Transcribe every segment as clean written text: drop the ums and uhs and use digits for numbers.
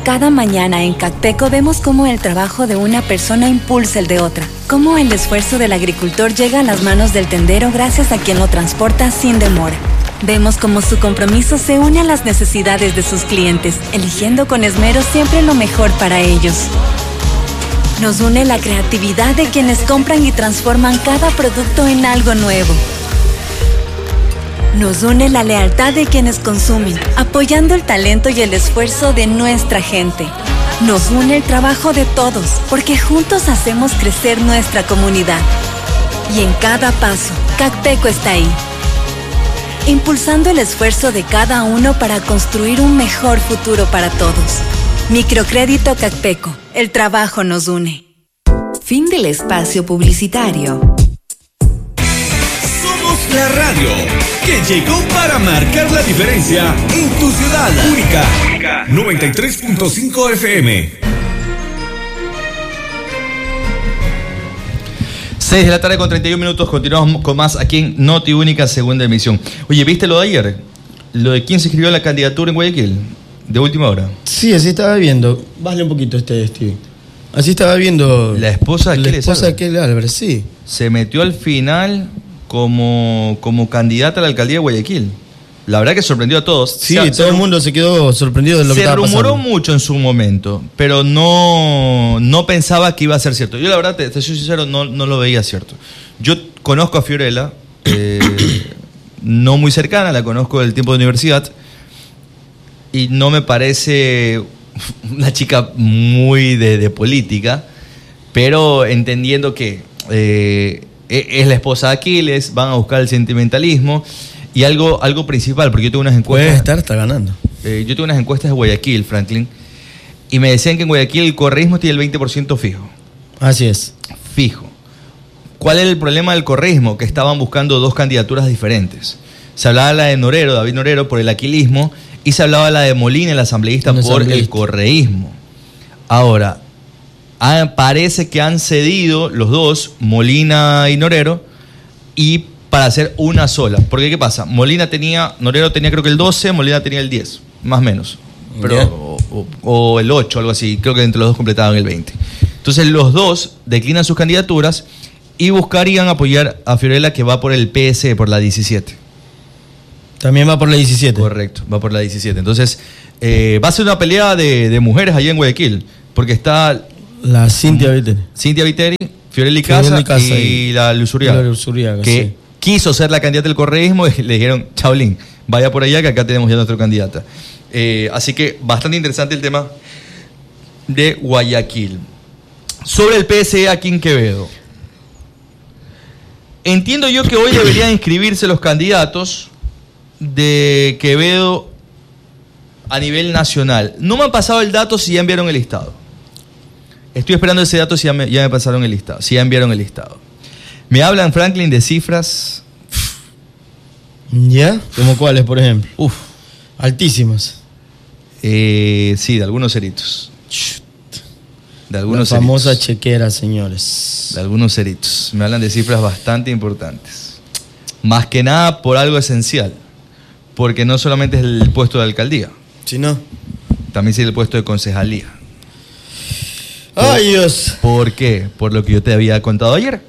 Cada mañana en Cacpeco vemos cómo el trabajo de una persona impulsa el de otra, cómo el esfuerzo del agricultor llega a las manos del tendero gracias a quien lo transporta sin demora. Vemos cómo su compromiso se une a las necesidades de sus clientes, eligiendo con esmero siempre lo mejor para ellos. Nos une la creatividad de quienes compran y transforman cada producto en algo nuevo. Nos une la lealtad de quienes consumen, apoyando el talento y el esfuerzo de nuestra gente. Nos une el trabajo de todos, porque juntos hacemos crecer nuestra comunidad. Y en cada paso, Cacpeco está ahí, impulsando el esfuerzo de cada uno para construir un mejor futuro para todos. Microcrédito Cacpeco, el trabajo nos une. Fin del espacio publicitario. Somos la radio que llegó para marcar la diferencia en tu ciudad. Única 93.5 FM. 6 de la tarde con 31 minutos, continuamos con más aquí en Noti Única, segunda emisión. Oye, ¿viste lo de ayer? Lo de quién se inscribió a la candidatura en Guayaquil, de última hora. Sí, así estaba viendo. Bájale un poquito Steve. Así estaba viendo. La esposa de Kelly Álvarez, sí. Se metió al final como candidata a la alcaldía de Guayaquil. La verdad que sorprendió a todos. Sí, todo el mundo se quedó sorprendido de lo que estaba pasando. Se rumoró mucho en su momento, pero no pensaba que iba a ser cierto. Yo la verdad, te soy sincero, no lo veía cierto. Yo conozco a Fiorella, no muy cercana, la conozco del tiempo de universidad, y no me parece una chica muy de política, pero entendiendo que es la esposa de Aquiles, van a buscar el sentimentalismo. Y algo principal, porque yo tengo unas encuestas... Puede está ganando. Yo tengo unas encuestas de Guayaquil, Franklin, y me decían que en Guayaquil el correísmo tiene el 20% fijo. Así es. Fijo. ¿Cuál era el problema del correísmo? Que estaban buscando dos candidaturas diferentes. Se hablaba de la de Norero, David Norero, por el aquilismo, y se hablaba de la de Molina, el asambleísta, por el correísmo. Ahora, parece que han cedido los dos, Molina y Norero, y para hacer una sola. Porque ¿qué pasa? Norero tenía creo que el 12, Molina tenía el 10, más o menos. Pero, o el 8, algo así. Creo que entre los dos completaban el 20. Entonces los dos declinan sus candidaturas y buscarían apoyar a Fiorella, que va por el PSE, por la 17. También va por la 17. Correcto, va por la 17. Entonces va a ser una pelea de mujeres allá en Guayaquil, porque está la Cintia Viteri, Fiorella Icaza y la Luz Uriaga, que quiso ser la candidata del correísmo y le dijeron, Chaolín, vaya por allá que acá tenemos ya nuestra candidata. Así que bastante interesante el tema de Guayaquil. Sobre el PSE aquí en Quevedo. Entiendo yo que hoy deberían inscribirse los candidatos de Quevedo a nivel nacional. No me han pasado el dato si ya enviaron el listado. Estoy esperando ese dato si ya me pasaron el listado, si ya enviaron el listado. Me hablan, Franklin, de cifras. ¿Ya? ¿Como cuáles, por ejemplo? Altísimas. Sí, de algunos ceritos. De algunos la famosa ceritos. Chequera, señores. De algunos ceritos. Me hablan de cifras bastante importantes. Más que nada por algo esencial. Porque no solamente es el puesto de alcaldía. Sí, no. También es el puesto de concejalía. ¡Ay, Dios! ¿Por qué? Por lo que yo te había contado ayer.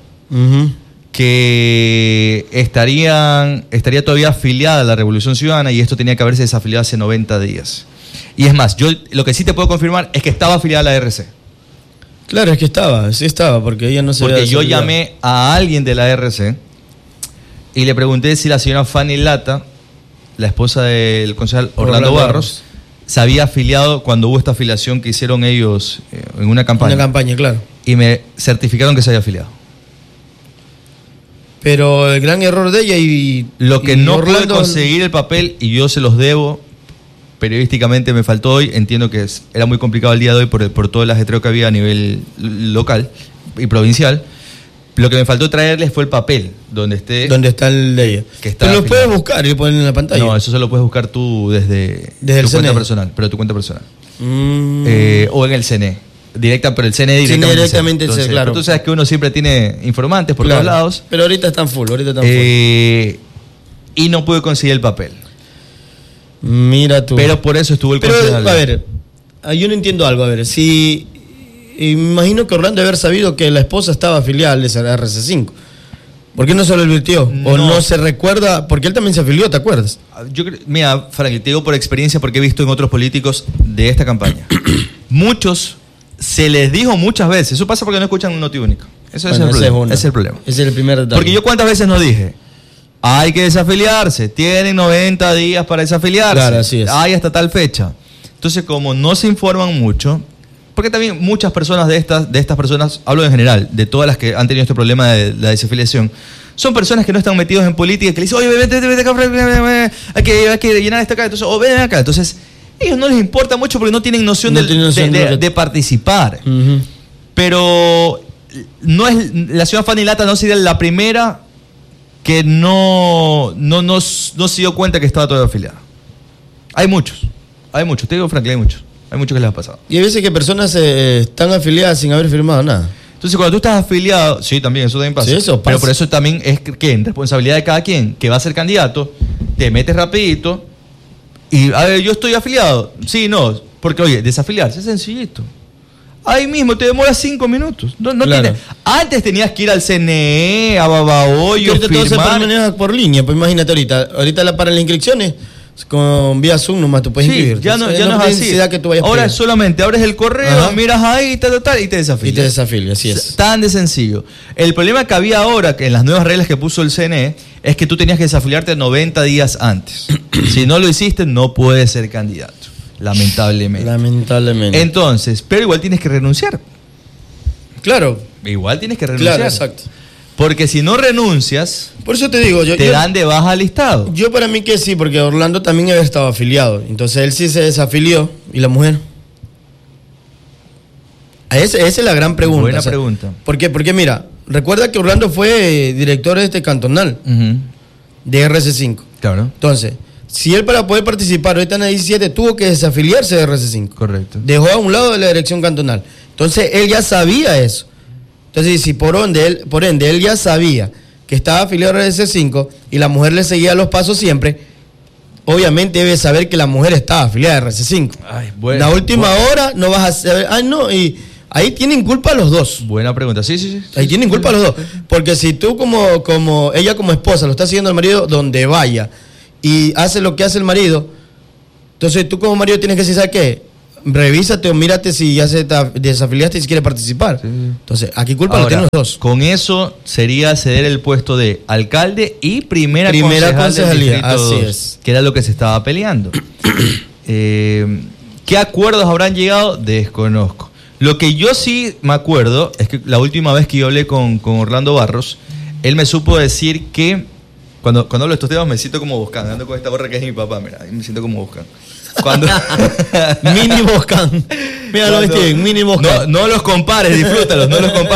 Que estaría todavía afiliada a la Revolución Ciudadana, y esto tenía que haberse desafiliado hace 90 días. Y es más, yo lo que sí te puedo confirmar es que estaba afiliada a la RC. Claro, es que sí estaba, porque ella no se Porque yo llamé a alguien de la RC y le pregunté si la señora Fanny Lata, la esposa del concejal Orlando Barros, se había afiliado cuando hubo esta afiliación que hicieron ellos en una campaña. Una campaña, claro. Y me certificaron que se había afiliado. Pero el gran error de ella y... Lo que no pude conseguir el papel, y yo se los debo, periodísticamente me faltó hoy, entiendo que era muy complicado el día de hoy por todo el ajetreo que había a nivel local y provincial. Lo que me faltó traerles fue el papel, donde está el de ella. Pero lo puedes buscar y lo ponen en la pantalla. No, eso solo lo puedes buscar tú desde tu cuenta personal, pero tu cuenta personal. O en el CNE. Pero el CNE directamente. Entonces, claro. Tú sabes que uno siempre tiene informantes por todos lados. Pero ahorita están full, y no pude conseguir el papel. Mira tú. Pero por eso estuvo el concejal. A ver, yo no entiendo algo. A ver, si... imagino que Orlando debe haber sabido que la esposa estaba afiliada al RC5. ¿Por qué no se lo advirtió? ¿O no se recuerda? Porque él también se afilió, ¿te acuerdas? Mira, Frank, te digo por experiencia, porque he visto en otros políticos de esta campaña. Muchos, se les dijo muchas veces, eso pasa porque no escuchan un Noti Único. Ese es el problema. Ese es el primer detalle. Porque yo cuántas veces no dije, hay que desafiliarse, tienen 90 días para desafiliarse. Claro, así es. Hay hasta tal fecha. Entonces, como no se informan mucho, porque también muchas personas de estas personas, hablo en general, de todas las que han tenido este problema de la desafiliación, son personas que no están metidos en política, que le dicen, oye, vete acá, hay que llenar esta acá, entonces, ven acá. Entonces, a ellos no les importa mucho porque no tienen noción, de participar. Uh-huh. Pero no es, la señora Fanny Lata no sería la primera que no se dio cuenta que estaba todavía afiliada. Hay muchos, te digo Franklin, hay muchos que les ha pasado. Y hay veces que personas están afiliadas sin haber firmado nada. Entonces, cuando tú estás afiliado, sí, también, eso también pasa. Sí, eso pasa. Pero por eso también es que responsabilidad de cada quien que va a ser candidato, te metes rapidito y, a ver, yo estoy afiliado. Sí, no, porque, oye, desafiliarse es sencillito. Ahí mismo te demora 5 minutos. No claro. Antes tenías que ir al CNE, a Babahoyo, ahorita todo se maneja por línea, pues imagínate ahorita para las inscripciones, con vía Zoom nomás tú puedes inscribirte. Ya no es así. Que tú vayas ahora solamente abres el correo, miras ahí y te desafilias. Y te desafilias, así es. Tan de sencillo. El problema que había ahora, que en las nuevas reglas que puso el CNE, es que tú tenías que desafiliarte 90 días antes. Si no lo hiciste, no puedes ser candidato. Lamentablemente. Entonces, pero igual tienes que renunciar. Claro. Igual tienes que renunciar. Claro, exacto. Porque si no renuncias, por eso te digo, te dan de baja al listado. Yo para mí que sí, porque Orlando también había estado afiliado. Entonces él sí se desafilió. ¿Y la mujer? Esa es la gran pregunta. Buena pregunta. ¿Por qué? Porque mira, recuerda que Orlando fue director cantonal de RC5. Claro. Entonces, si él para poder participar ahorita en la 17 tuvo que desafiliarse de RC5. Correcto. Dejó a un lado de la dirección cantonal. Entonces él ya sabía eso. Entonces, si por ende él ya sabía que estaba afiliado a RC5 y la mujer le seguía los pasos siempre, obviamente debe saber que la mujer estaba afiliada a RC5. La última hora no vas a saber. Y ahí tienen culpa los dos. Buena pregunta, sí. Ahí tienen culpa los dos. Porque si tú ella como esposa lo está siguiendo al marido donde vaya y hace lo que hace el marido, entonces tú como marido tienes que decir, ¿sabes qué? Revísate o mírate si ya se desafiliaste y si quieres participar. Sí. Entonces, aquí culpa lo tienen los dos. Con eso sería ceder el puesto de alcalde y primera concejalía. Así es. Que era lo que se estaba peleando. ¿Qué acuerdos habrán llegado? Desconozco. Lo que yo sí me acuerdo es que la última vez que yo hablé con Orlando Barros, él me supo decir que cuando hablo de estos temas me siento como Boscan, ando con esta gorra que es mi papá, mira, me siento como Boscan. Mini Boscan. Míralo, Steven, mini Boscan. No los compares, disfrútalos.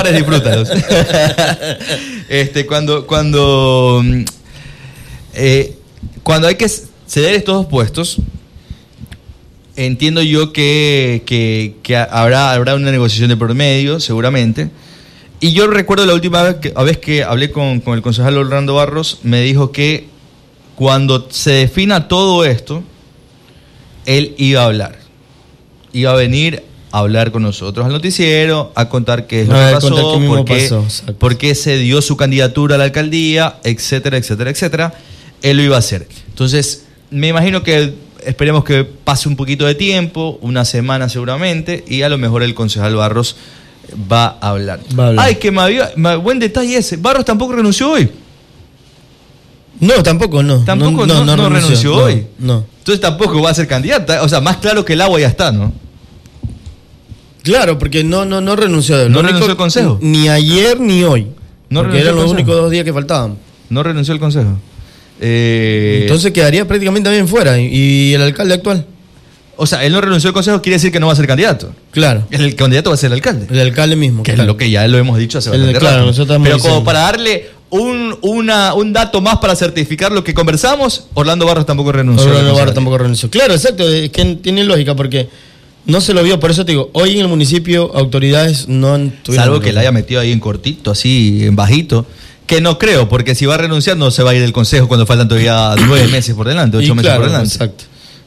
Cuando hay que ceder estos dos puestos, entiendo yo que habrá una negociación de por medio, seguramente. Y yo recuerdo la última vez que hablé con el concejal Orlando Barros, me dijo que cuando se defina todo esto, él iba a hablar. Iba a venir a hablar con nosotros al noticiero, a contar qué es lo que pasó, por qué se dio su candidatura a la alcaldía, etcétera. Él lo iba a hacer. Entonces, me imagino que esperemos que pase un poquito de tiempo, una semana seguramente, y a lo mejor el concejal Barros va a hablar. Ay, que buen detalle ese. Barros tampoco renunció hoy. No, tampoco, no. Tampoco no renunció hoy. No. Entonces tampoco va a ser candidata. O sea, más claro que el agua ya está, ¿no? Claro, porque no renunció. No renunció el consejo. Ni ayer ni hoy. Porque eran los únicos 2 días que faltaban. No renunció el consejo. Entonces quedaría prácticamente también fuera. ¿Y el alcalde actual? O sea, él no renunció al consejo, quiere decir que no va a ser candidato. Claro. El candidato va a ser el alcalde. El alcalde mismo. Que es lo que ya lo hemos dicho hace bastante rato. Pero como para darle un dato más para certificar lo que conversamos, Orlando Barros tampoco renunció. Claro, exacto. Es que tiene lógica porque no se lo vio. Por eso te digo, hoy en el municipio autoridades no han... Salvo que la haya metido ahí en cortito, así, en bajito. Que no creo, porque si va a renunciar no se va a ir del consejo cuando faltan todavía 9 meses por delante, 8 meses por delante. Exacto.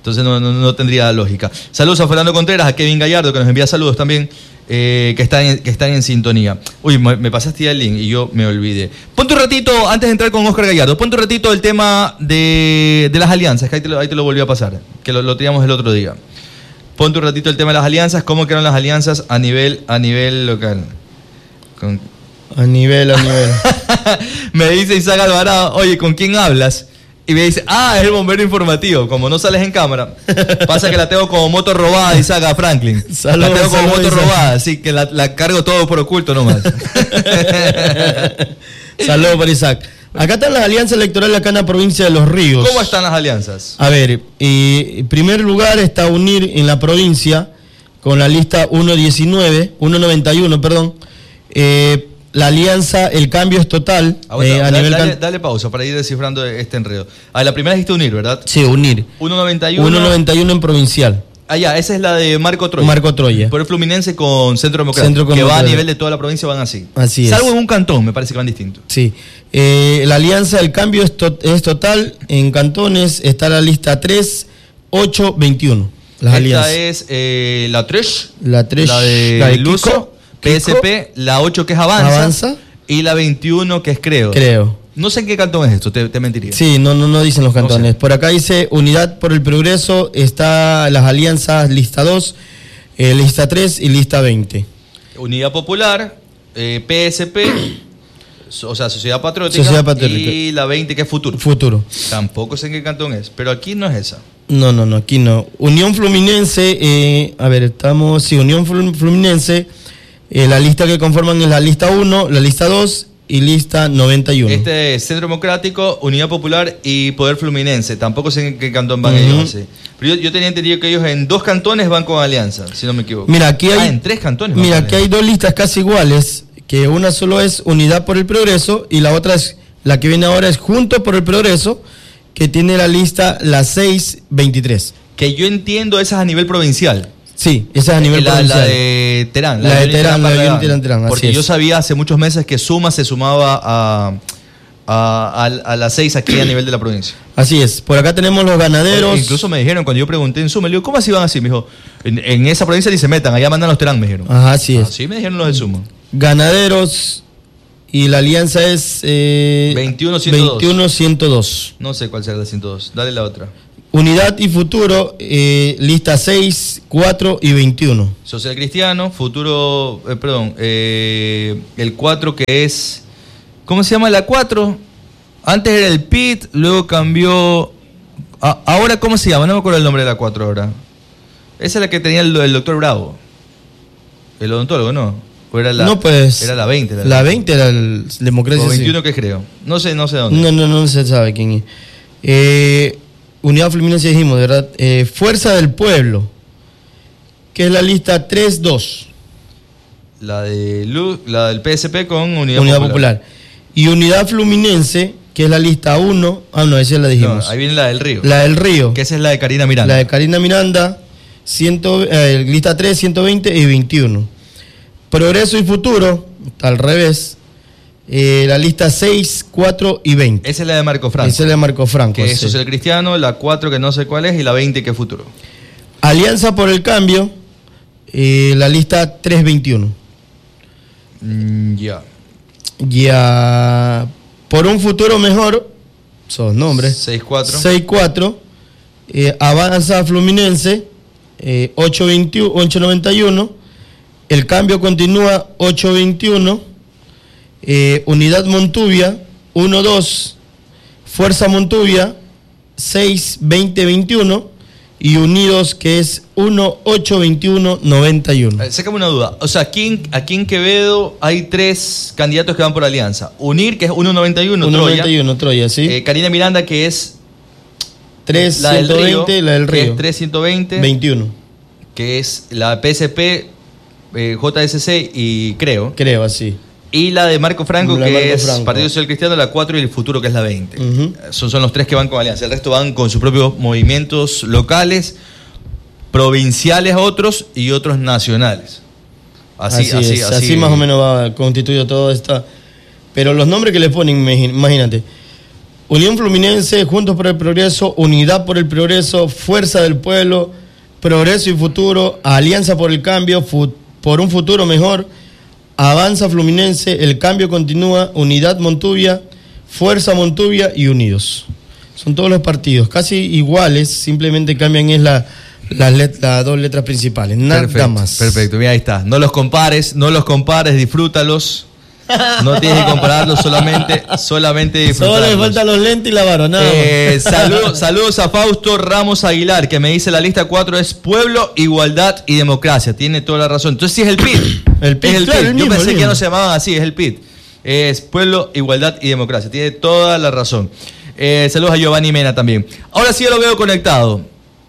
Entonces no tendría lógica. Saludos a Fernando Contreras, a Kevin Gallardo, que nos envía saludos también, que están en sintonía. Uy, me pasaste ya el link y yo me olvidé. Ponte un ratito, antes de entrar con Oscar Gallardo, ponte un ratito el tema de las alianzas, que ahí te lo volví a pasar, que lo teníamos el otro día. Ponte un ratito el tema de las alianzas, cómo quedaron las alianzas a nivel local. A nivel. Me dice Isaac Alvarado, oye, ¿con quién hablas? Y me dice, es el bombero informativo. Como no sales en cámara, pasa que la tengo como moto robada, Isaac, a Franklin. Saludos, la tengo como moto Isaac. robada, así que la cargo todo por oculto nomás. Saludos para Isaac. Acá están las alianzas electorales acá en la provincia de Los Ríos. ¿Cómo están las alianzas? A ver, en primer lugar está UNIR en la provincia con la lista 191, perdón. La alianza, el cambio es total. Dale pausa para ir descifrando este enredo. La primera dijiste UNIR, ¿verdad? Sí, UNIR. 191 en provincial. Ya, esa es la de Marco Troya. Marco Troya. Por el Fluminense con Centro Democrático. Que va a nivel de toda la provincia, van así. Así es. Salvo en un cantón, me parece que van distintos. Sí. La alianza, el cambio es total. En cantones está la lista 3, 8, 21. Las alianzas. Esta es la 3. La 3. La de Luso. PSP, la 8 que es Avanza. Y la 21 que es Creo. No sé en qué cantón es esto, te mentiría. Sí, no dicen los cantones. No sé. Por acá dice Unidad por el Progreso, está las alianzas lista 2, lista 3 y lista 20. Unidad Popular, PSP, o sea, Sociedad Patriótica. Y la 20 que es Futuro. Tampoco sé en qué cantón es, pero aquí no es esa. No, aquí no. Unión Fluminense, Unión Fluminense. La lista que conforman es la lista 1, la lista 2 y lista 91. Este es Centro Democrático, Unidad Popular y Poder Fluminense. Tampoco sé en qué cantón van ellos así. Pero yo tenía entendido que ellos en 2 cantones van con alianza, si no me equivoco. Mira, aquí hay, en 3 cantones. Mira, aquí hay 2 listas casi iguales, que una solo es Unidad por el Progreso y la otra es, la que viene ahora es Juntos por el Progreso, que tiene la lista la 623. Que yo entiendo esas a nivel provincial. Sí, esa es a nivel provincial. La de Terán. La de Terán. Porque yo sabía hace muchos meses que Suma se sumaba a las 6 aquí a nivel de la provincia. Así es. Por acá tenemos los ganaderos. Incluso me dijeron, cuando yo pregunté en Suma, le digo, ¿cómo así van así? Me dijo, en esa provincia ni se metan, allá mandan los Terán, me dijeron. Ajá, así es. Así me dijeron los de Suma. Ganaderos y la alianza es 21-102. No sé cuál será la 102. Dale la otra. Unidad y Futuro, lista 6, 4 y 21. Social Cristiano, Futuro, el 4 que es, ¿cómo se llama la 4? Antes era el PIT, luego cambió, ahora ¿cómo se llama? No me acuerdo el nombre de la 4 ahora. Esa es la que tenía el doctor Bravo, el odontólogo, ¿no? ¿O era la, no, pues, era la 20. La 20 era el Democracia. O 21 que creo. No sé dónde. No se sabe quién es. Unidad Fluminense dijimos, ¿verdad? Fuerza del Pueblo, que es la lista 3-2. La del PSP con Unidad Popular. Y Unidad Fluminense, que es la lista 1. No, esa la dijimos. No, ahí viene la del Río. La del Río. Que esa es la de Karina Miranda. La de Karina Miranda, lista 3, 120 y 21. Progreso y Futuro, está al revés. La lista 6, 4 y 20. Esa es la de Marco Franco. Esa es la de Marco Franco. Que es Social Cristiano, la 4 que no sé cuál es y la 20 que es Futuro. Alianza por el Cambio, la lista 321. Ya. Por un futuro mejor, son nombres. 6-4. Avanza Fluminense, 891. El Cambio continúa, 821. Unidad Montubia, 1-2. Fuerza Montubia, 6-20-21. Y Unidos, que es 1-8-21-91. Sácame una duda. O sea, aquí en Quevedo hay 3 candidatos que van por alianza. UNIR, que es 1-91 Troya, sí. Karina Miranda, que es 3-120, la del Río. Que es 3-120. 21. Que es la PSP, JSC y Creo, así. Y la de Marco Franco, que es Franco. Partido Social Cristiano, la 4 y el Futuro, que es la 20. Uh-huh. Son los 3 que van con alianza. El resto van con sus propios movimientos locales, provinciales otros y otros nacionales. Así más o menos va constituido todo esto. Pero los nombres que le ponen, imagínate. Unión Fluminense, Juntos por el Progreso, Unidad por el Progreso, Fuerza del Pueblo, Progreso y Futuro, Alianza por el Cambio, por un futuro mejor, Avanza Fluminense, El Cambio Continúa, Unidad Montubia, Fuerza Montubia y Unidos. Son todos los partidos, casi iguales, simplemente cambian las dos letras principales, nada más. Perfecto, mira, ahí está. No los compares, disfrútalos. No tienes que compararlos, solamente disfrutarlos. Solo le faltan los lentes y la vara, nada más. Saludos a Fausto Ramos Aguilar, que me dice la lista 4 es Pueblo, Igualdad y Democracia. Tiene toda la razón. Entonces sí es el PIT. El PIT, claro, Yo pensé que ya no se llamaban así, es el PIT. Es Pueblo, Igualdad y Democracia. Tiene toda la razón. Saludos a Giovanni Mena también. Ahora sí lo veo conectado.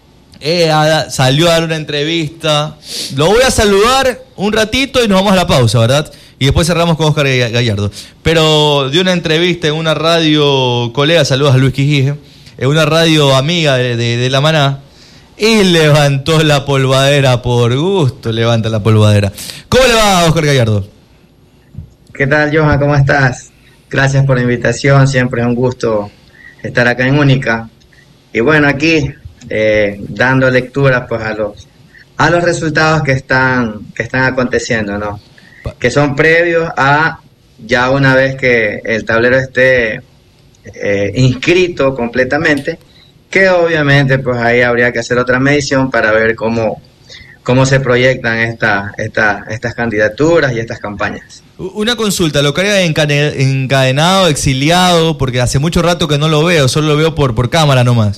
Salió a dar una entrevista. Lo voy a saludar un ratito y nos vamos a la pausa, ¿verdad? Y después cerramos con Oscar Gallardo. Pero dio una entrevista en una radio colega, saludos a Luis Quijije, en una radio amiga de La Maná, y levantó la polvadera por gusto, levanta la polvadera. ¿Cómo le va, Oscar Gallardo? ¿Qué tal, Johan? ¿Cómo estás? Gracias por la invitación, siempre es un gusto estar acá en Única. Y bueno, aquí dando lectura pues a los resultados que están aconteciendo, ¿no? Que son previos a ya una vez que el tablero esté inscrito completamente, que obviamente pues ahí habría que hacer otra medición para ver cómo se proyectan estas candidaturas y estas campañas. Una consulta, ¿lo que haya encadenado, exiliado? Porque hace mucho rato que no lo veo, solo lo veo por cámara nomás.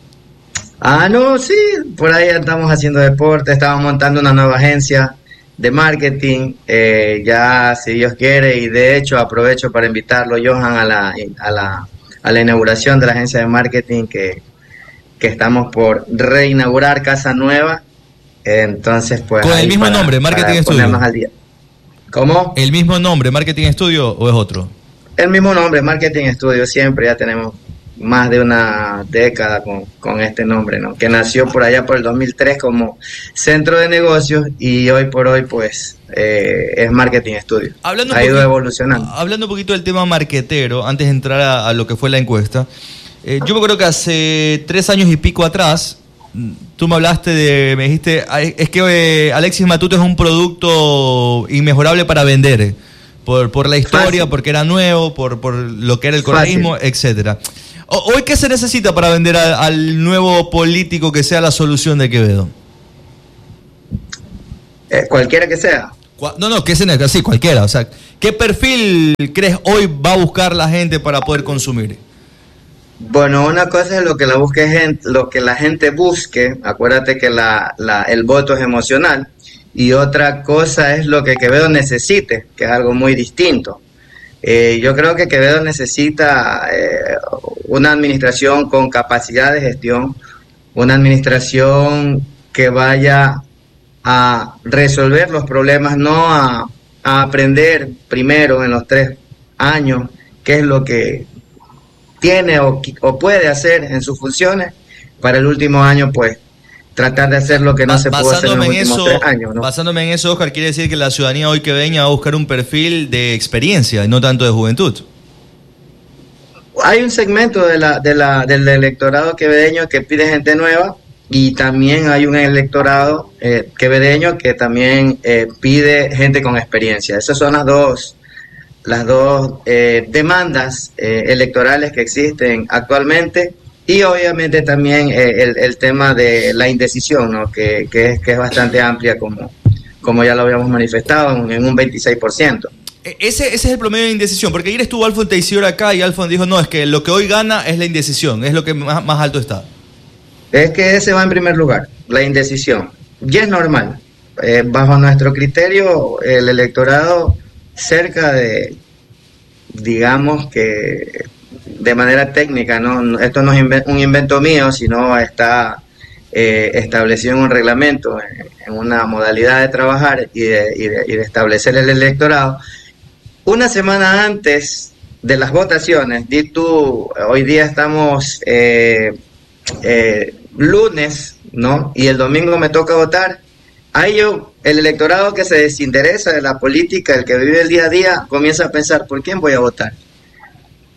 No, sí, por ahí estamos haciendo deporte, estamos montando una nueva agencia de marketing, ya si Dios quiere, y de hecho aprovecho para invitarlo, Johan, a la inauguración de la agencia de marketing que estamos por reinaugurar, casa nueva. Entonces pues con el mismo nombre, Marketing Studio. Al día. ¿Cómo? ¿El mismo nombre, Marketing Studio, o es otro? El mismo nombre, Marketing Studio, siempre, ya tenemos más de una década con este nombre, ¿no? Que nació por allá por el 2003 como centro de negocios y hoy por hoy pues es Marketing Studio. Ha ido evolucionando. Hablando un poquito del tema marquetero, antes de entrar a lo que fue la encuesta, yo me acuerdo que hace 3 años y pico atrás, tú me dijiste, es que Alexis Matute es un producto inmejorable para vender, por la historia, fácil, porque era nuevo, por lo que era el correísmo, etcétera. ¿Hoy qué se necesita para vender al nuevo político que sea la solución de Quevedo? Cualquiera que sea. No, ¿qué se necesita? Sí, cualquiera. O sea, ¿qué perfil crees hoy va a buscar la gente para poder consumir? Bueno, una cosa es lo que la gente busque. Acuérdate que el voto es emocional. Y otra cosa es lo que Quevedo necesite, que es algo muy distinto. Yo creo que Quevedo necesita una administración con capacidad de gestión, una administración que vaya a resolver los problemas, no a aprender primero en los 3 años qué es lo que tiene o puede hacer en sus funciones, para el último año pues tratar de hacer lo que no se pudo hacer en los últimos 3 años, ¿no? Basándome en eso, Oscar, quiere decir que la ciudadanía hoy quevedeña va a buscar un perfil de experiencia y no tanto de juventud. Hay un segmento del electorado quevedeño que pide gente nueva, y también hay un electorado quevedeño que también pide gente con experiencia. Esas son las dos demandas electorales que existen actualmente. Y obviamente también el tema de la indecisión, ¿no? que es bastante amplia, como ya lo habíamos manifestado, en un 26%. Ese es el promedio de indecisión, porque ayer estuvo Alfon Teixeira acá y Alfon dijo, no, es que lo que hoy gana es la indecisión, es lo que más alto está. Es que ese va en primer lugar, la indecisión. Y es normal. Bajo nuestro criterio, el electorado cerca de, digamos que de manera técnica, ¿no? Esto no es un invento mío, sino está establecido en un reglamento, en una modalidad de trabajar y de establecer el electorado. Una semana antes de las votaciones, hoy día estamos lunes, ¿no? Y el domingo me toca votar. Ahí el electorado que se desinteresa de la política, el que vive el día a día, comienza a pensar, ¿por quién voy a votar?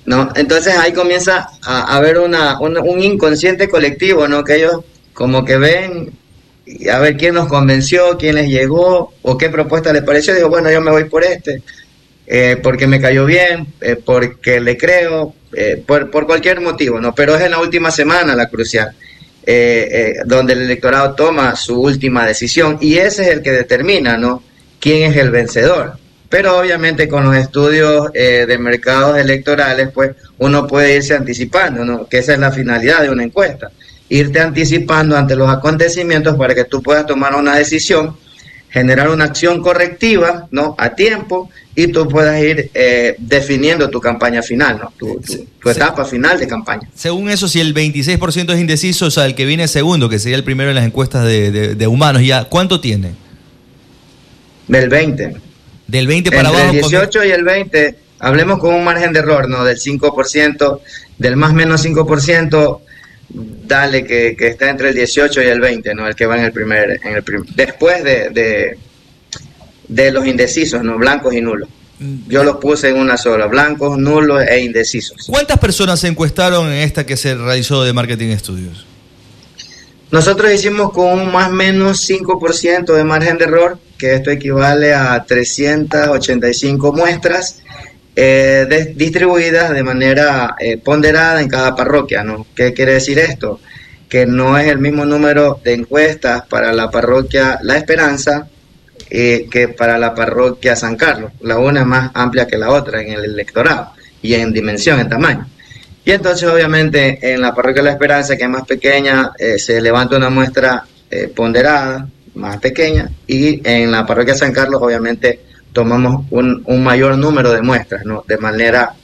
¿no? Entonces ahí comienza a haber un inconsciente colectivo, ¿no? Que ellos como que ven a ver quién nos convenció, quién les llegó o qué propuesta les pareció. Digo, bueno, yo me voy por porque me cayó bien, porque le creo, por cualquier motivo, ¿no? Pero es en la última semana la crucial, donde el electorado toma su última decisión y ese es el que determina, ¿no? Quién es el vencedor. Pero obviamente con los estudios de mercados electorales, pues uno puede irse anticipando, ¿no? Que esa es la finalidad de una encuesta, irte anticipando ante los acontecimientos para que tú puedas tomar una decisión, generar una acción correctiva, ¿no? A tiempo, y tú puedas ir definiendo tu campaña final, ¿no? Tu etapa final de campaña. Según eso, si el 26% es indeciso, o sea, el que viene segundo, que sería el primero en las encuestas de humanos, ya, ¿cuánto tiene? Del 20%. Del 20 para entre abajo. El 18 y el 20, hablemos con un margen de error, ¿no? Del 5%, del más menos 5%, dale que está entre el 18 y el 20, ¿no? El que va en el primer después de los indecisos, ¿no? Blancos y nulos. Yo los puse en una sola, blancos, nulos e indecisos. ¿Cuántas personas se encuestaron en esta que se realizó de Marketing Studios? Nosotros hicimos con un más o menos 5% de margen de error, que esto equivale a 385 muestras distribuidas de manera ponderada en cada parroquia, ¿no? ¿Qué quiere decir esto? Que no es el mismo número de encuestas para la parroquia La Esperanza que para la parroquia San Carlos. La una es más amplia que la otra en el electorado y en dimensión, en tamaño. Y entonces obviamente en la parroquia La Esperanza, que es más pequeña, se levanta una muestra ponderada, más pequeña, y en la parroquia San Carlos obviamente tomamos un mayor número de muestras, ¿no? De manera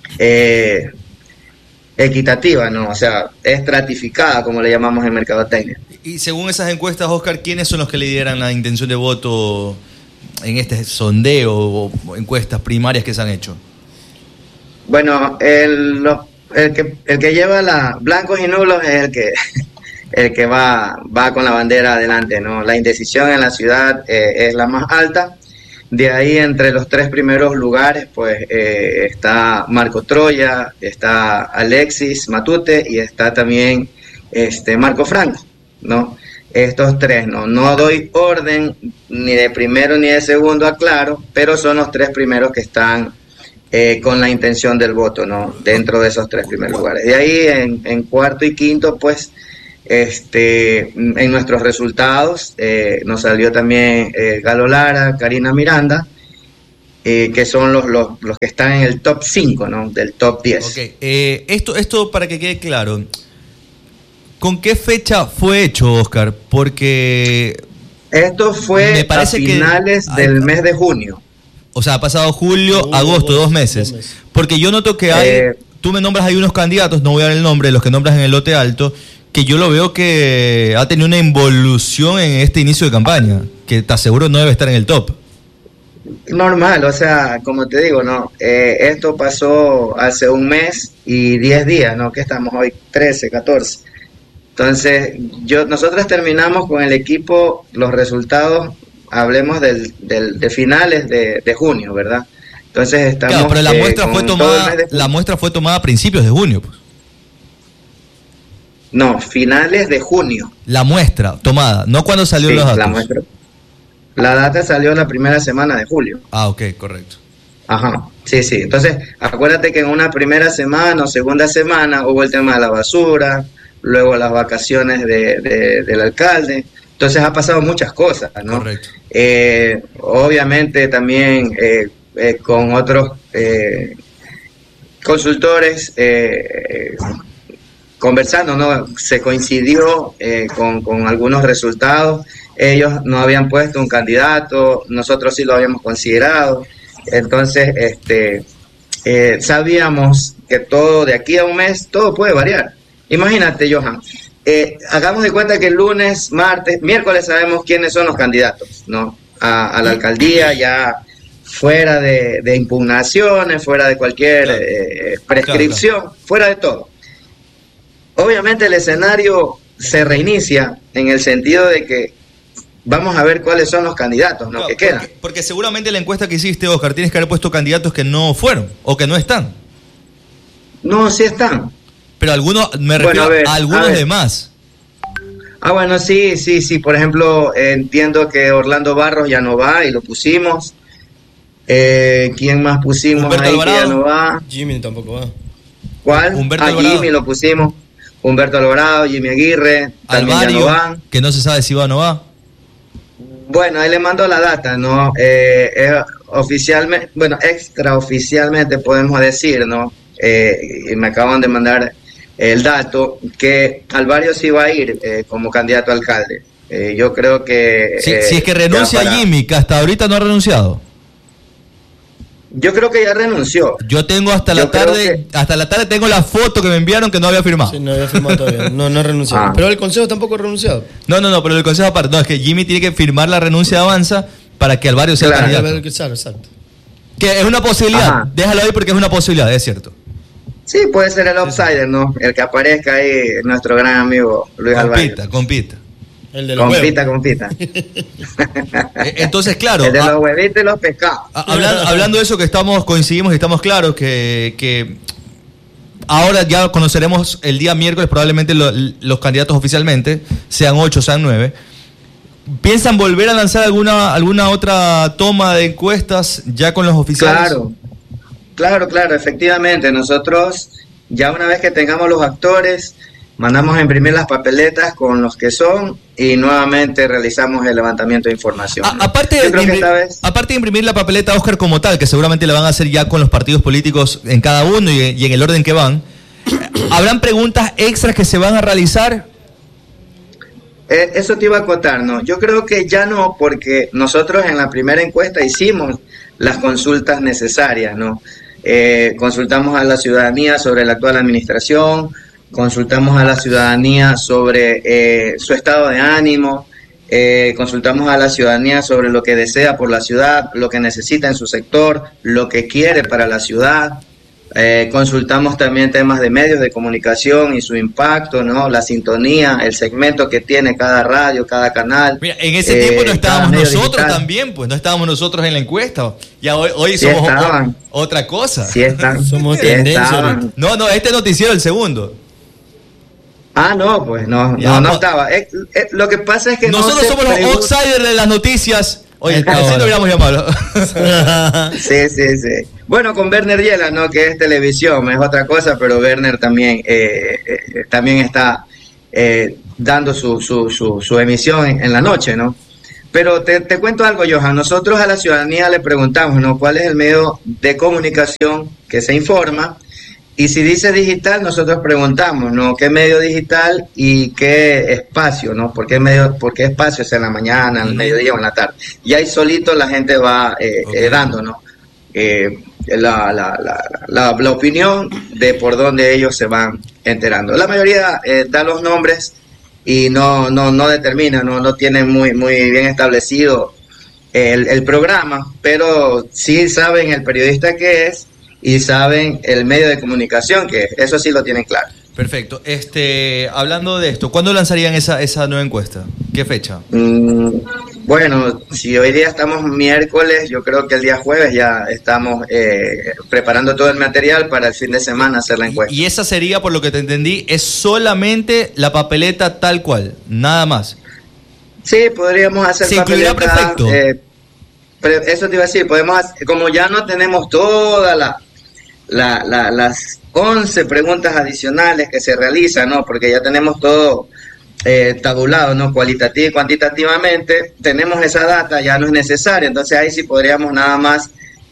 equitativa, ¿no? O sea, estratificada, como le llamamos en mercadotecnia. Y según esas encuestas, Oscar, ¿quiénes son los que lideran la intención de voto en este sondeo o encuestas primarias que se han hecho? Bueno, el que lleva blancos y nulos es el que va con la bandera adelante, ¿no? La indecisión en la ciudad es la más alta. De ahí, entre los tres primeros lugares, pues está Marco Troya, está Alexis Matute y está también Marco Franco, ¿no? Estos tres, ¿no? No doy orden ni de primero ni de segundo, aclaro, pero son los tres primeros que están con la intención del voto, ¿no? Dentro de esos tres primeros lugares. De ahí, en cuarto y quinto, pues, en nuestros resultados nos salió también Galo Lara, Karina Miranda, que son los que están en el top 5, ¿no? Del top 10. Okay. Esto para que quede claro, ¿con qué fecha fue hecho, Oscar? Porque esto fue me parece a finales del mes de junio. O sea, ha pasado julio, agosto, 2 meses. Porque yo noto que hay, tú me nombras, hay unos candidatos, no voy a dar el nombre, los que nombras en el lote alto, que yo lo veo que ha tenido una involución en este inicio de campaña, que te aseguro no debe estar en el top. Normal, o sea, como te digo, ¿no? Esto pasó hace un mes y 10 días, ¿no? Que estamos hoy 13, 14. Entonces, nosotros terminamos con el equipo los resultados, hablemos de finales de junio, ¿verdad? Entonces estamos... Claro, pero la muestra fue tomada a principios de junio, pues. No, finales de junio. La muestra tomada, no cuando salió los datos. La data salió la primera semana de julio. Ah, ok, correcto. Ajá, sí. Entonces, acuérdate que en una primera semana o segunda semana hubo el tema de la basura, luego las vacaciones del alcalde. Entonces ha pasado muchas cosas, ¿no? Correcto. Obviamente también con otros consultores conversando, ¿no? Se coincidió con algunos resultados. Ellos no habían puesto un candidato, nosotros sí lo habíamos considerado. Entonces, sabíamos que todo de aquí a un mes, todo puede variar. Imagínate, Johan, hagamos de cuenta que el lunes, martes, miércoles sabemos quiénes son los candidatos, ¿no? A la alcaldía, ya fuera de impugnaciones, fuera de cualquier prescripción, fuera de todo. Obviamente el escenario se reinicia en el sentido de que vamos a ver cuáles son los candidatos, ¿no? Que quedan. Porque seguramente la encuesta que hiciste, Oscar, tienes que haber puesto candidatos que no fueron o que no están. No, sí están. Pero algunos, me refiero a algunos de más. Bueno, sí. Por ejemplo, entiendo que Orlando Barros ya no va y lo pusimos. ¿Quién más pusimos Humberto ahí Alvarado. que ya no va? Jimmy tampoco va. ¿Cuál? Humberto Alvarado. Jimmy lo pusimos. Humberto Alvarado, Jimmy Aguirre, también Alvario, ya no van. que no se sabe si va o no va. Bueno, ahí le mando la data, ¿no? Oficialmente, bueno, extraoficialmente podemos decir, ¿no? Y me acaban de mandar el dato que Alvario sí va a ir como candidato a alcalde. Yo creo que... Si es que renuncia Jimmy, que hasta ahorita no ha renunciado. Yo creo que ya renunció. Yo tengo hasta la tarde tengo la foto que me enviaron que no había firmado. Sí, no había firmado todavía, no ha renunciado. Pero el consejo tampoco ha renunciado. No, pero el consejo aparte, no, es que Jimmy tiene que firmar la renuncia de Avanza para que Alvario sea candidato. Exacto. Que es una posibilidad, Ajá. Déjalo ahí porque es una posibilidad, es cierto. Sí, puede ser el outsider, ¿no? El que aparezca ahí, nuestro gran amigo Luis Alvario. Compita. El de los Compita. Entonces, claro. El de los huevitos y los pescados. Hablando de eso que coincidimos y estamos claros que ahora ya conoceremos el día miércoles probablemente los candidatos oficialmente, sean 8, sean 9. ¿Piensan volver a lanzar alguna otra toma de encuestas ya con los oficiales? Claro, efectivamente. Nosotros, ya una vez que tengamos los actores, mandamos a imprimir las papeletas con los que son y nuevamente realizamos el levantamiento de información. Aparte de imprimir la papeleta, Oscar, como tal, que seguramente la van a hacer ya con los partidos políticos en cada uno y en el orden que van, ¿habrán preguntas extras que se van a realizar? Eso te iba a acotar, ¿no? Yo creo que ya no, porque nosotros en la primera encuesta hicimos las consultas necesarias, ¿no? Consultamos a la ciudadanía sobre la actual administración, consultamos a la ciudadanía sobre su estado de ánimo, consultamos a la ciudadanía sobre lo que desea por la ciudad, lo que necesita en su sector, lo que quiere para la ciudad. Consultamos también temas de medios de comunicación y su impacto, ¿no? La sintonía, el segmento que tiene cada radio, cada canal. Mira, en ese tiempo no estábamos nosotros digital. También, pues no estábamos nosotros en la encuesta. Ya hoy sí somos otra cosa. Sí están. Somos sí tendencia. No, este noticiero el segundo. No, pues no estaba. Lo que pasa es que nosotros somos los outsiders de las noticias. Oye, así lo hubiéramos llamado. Sí. Bueno, con Werner Yela, ¿no? Que es televisión, es otra cosa, pero Werner también está dando su emisión en la noche, ¿no? Pero te cuento algo, Johan. Nosotros a la ciudadanía le preguntamos, ¿no? ¿Cuál es el medio de comunicación que se informa? Y si dice digital, nosotros preguntamos, ¿no? ¿Qué medio digital y qué espacio, ¿no? ¿Por qué espacios en la mañana, en el mediodía o en la tarde? Y ahí solito la gente va dando, ¿no? La opinión de por dónde ellos se van enterando. La mayoría da los nombres y no determina, no tienen muy bien establecido el programa, pero sí saben el periodista que es y saben el medio de comunicación que es. Eso sí lo tienen claro. Perfecto. Hablando de esto, ¿cuándo lanzarían esa nueva encuesta? ¿Qué fecha? Bueno, si hoy día estamos miércoles, yo creo que el día jueves ya estamos preparando todo el material para el fin de semana hacer la encuesta. Y esa sería, por lo que te entendí, es solamente la papeleta tal cual, nada más. Sí, podríamos hacer ¿se incluirá prefecto? Eso te iba a decir, como ya no tenemos todas las 11 preguntas adicionales que se realizan, ¿no? Porque ya tenemos todo tabulado, ¿no? Cualitativa y cuantitativamente, tenemos esa data, ya no es necesaria, entonces ahí sí podríamos nada más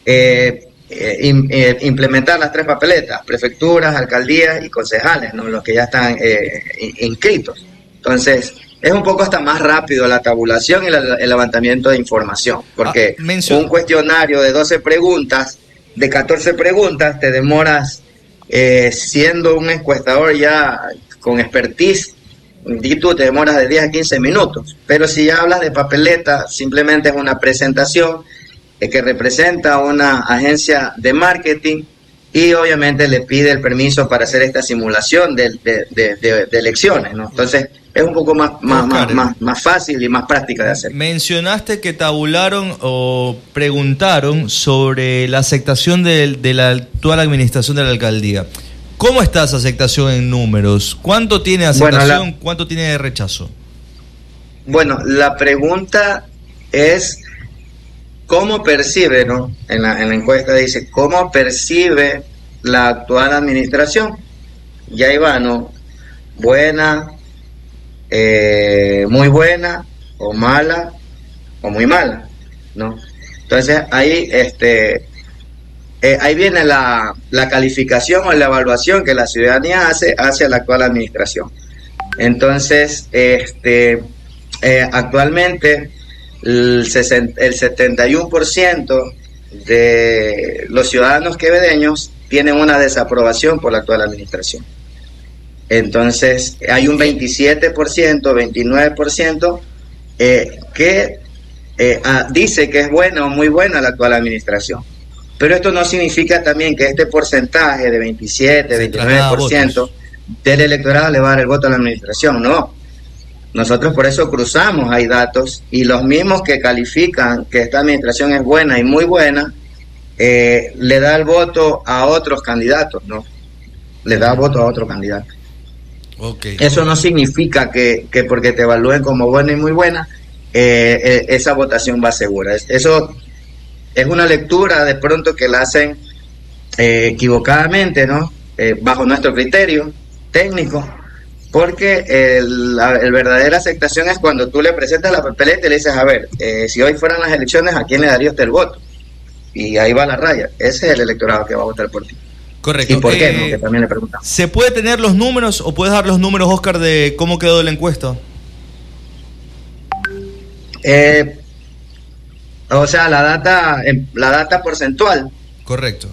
implementar las 3 papeletas, prefecturas, alcaldías y concejales, ¿no? Los que ya están inscritos. Entonces, es un poco hasta más rápido la tabulación y el levantamiento de información, porque un cuestionario de 12 preguntas, de 14 preguntas, te demoras, siendo un encuestador ya con expertise, y tú te demoras de 10 a 15 minutos. Pero si ya hablas de papeleta, simplemente es una presentación que representa una agencia de marketing y obviamente le pide el permiso para hacer esta simulación de elecciones, ¿no? Entonces es un poco más fácil y más práctica de hacer. Mencionaste que tabularon o preguntaron sobre la aceptación de la actual administración de la alcaldía. ¿Cómo está esa aceptación en números? ¿Cuánto tiene aceptación? ¿Cuánto tiene de rechazo? Bueno, la pregunta es cómo percibe, ¿no? En la encuesta dice, ¿cómo percibe la actual administración? Y ahí va, ¿no? Buena, muy buena, o mala, o muy mala, ¿no? Entonces ahí, ahí viene la calificación o la evaluación que la ciudadanía hace hacia la actual administración. Entonces, actualmente el 71% de los ciudadanos quevedeños tienen una desaprobación por la actual administración. Entonces, hay un 27%, 29% que dice que es buena o muy buena la actual administración. Pero esto no significa también que este porcentaje de 27, 29% del electorado le va a dar el voto a la administración, no. Nosotros por eso cruzamos, hay datos, y los mismos que califican que esta administración es buena y muy buena, le da el voto a otros candidatos, ¿no? Le da voto a otro candidato. Okay. Eso no significa que porque te evalúen como buena y muy buena, esa votación va segura. Eso es una lectura de pronto que la hacen equivocadamente, ¿no? Bajo nuestro criterio técnico, porque la verdadera aceptación es cuando tú le presentas la papeleta y le dices, a ver, si hoy fueran las elecciones, ¿a quién le daría usted el voto? Y ahí va la raya. Ese es el electorado que va a votar por ti. Correcto. ¿Y por qué? ¿No? Que también le preguntamos. ¿Se puede tener los números o puedes dar los números, Oscar, de cómo quedó la encuesta? O sea, la data porcentual. Correcto.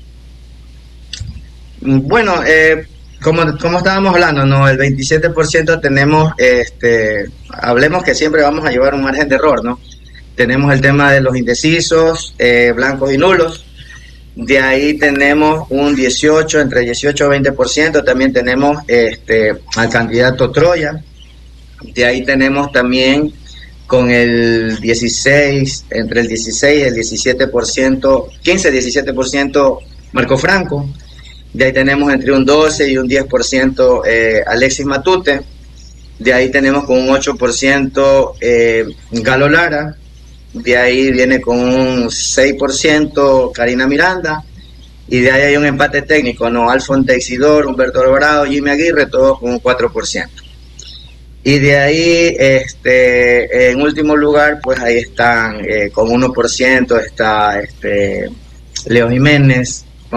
Bueno, como estábamos hablando, ¿no? El 27% tenemos, hablemos que siempre vamos a llevar un margen de error, ¿no? Tenemos el tema de los indecisos, blancos y nulos. De ahí tenemos un 18, entre 18 y 20%. También tenemos al candidato Troya. De ahí tenemos también con el 16, entre el 16 y el 17%, 15-17% Marco Franco. De ahí tenemos entre un 12 y un 10% Alexis Matute. De ahí tenemos con un 8% Galo Lara. De ahí viene con un 6% Karina Miranda. Y de ahí hay un empate técnico, ¿no? Alfonso Teixidor, Humberto Alvarado, Jimmy Aguirre, todos con un 4%. Y de ahí, en último lugar, pues ahí están con 1%, está Leo Jiménez,